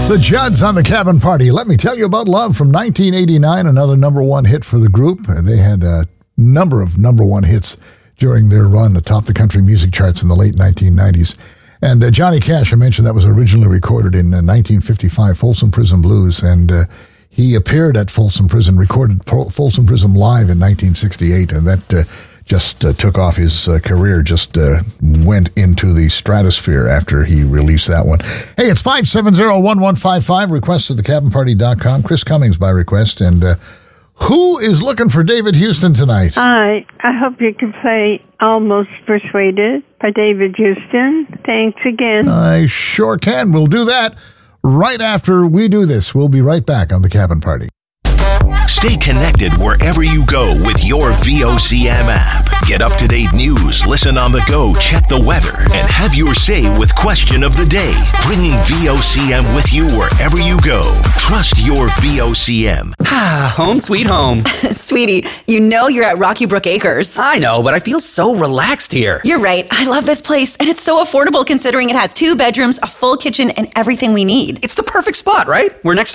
The Judds on the Cabin Party. Let me tell you about Love from 1989, another number one hit for the group. They had a number of number one hits during their run atop the country music charts in the late 1990s. And Johnny Cash, I mentioned that was originally recorded in 1955, Folsom Prison Blues, and he appeared at Folsom Prison, recorded Folsom Prison Live in 1968, and that just took off his career, just went into the stratosphere after he released that one. Hey, it's 570-1155, requests at thecabinparty.com. Chris Cummings by request, and who is looking for David Houston tonight? I hope you can play Almost Persuaded by David Houston. Thanks again. I sure can. We'll do that right after we do this. We'll be right back on The Cabin Party. Stay connected wherever you go with your VOCM app. Get up-to-date news, listen on the go, check the weather, and have your say with Question of the Day. Bringing VOCM with you wherever you go. Trust your VOCM. Home sweet home. Sweetie, you know you're at Rocky Brook Acres. I know, but I feel so relaxed here. You're right. I love this place, and it's so affordable considering it has 2 bedrooms, a full kitchen, and everything we need. It's the perfect spot, right? We're next